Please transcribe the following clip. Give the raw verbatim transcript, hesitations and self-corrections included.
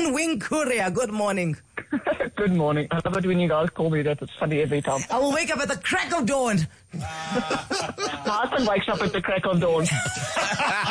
Hassan Wing Kuria, good morning. Good morning. I love it when you guys call me that. It's funny every time. I will wake up at the crack of dawn. My husband wakes up at the crack of dawn.